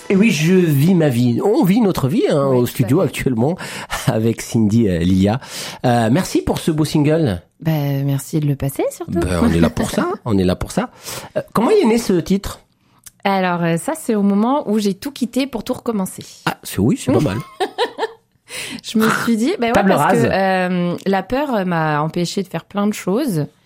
Et oui, je vis ma vie. On vit notre vie au studio actuellement avec Cindy Lilia. Merci pour ce beau single. Merci de le passer surtout. On est là pour ça. Comment est né ce titre? Alors ça, c'est au moment où j'ai tout quitté pour tout recommencer. Ah, c'est pas mal. Je me suis dit, parce que la peur m'a empêché de faire plein de choses.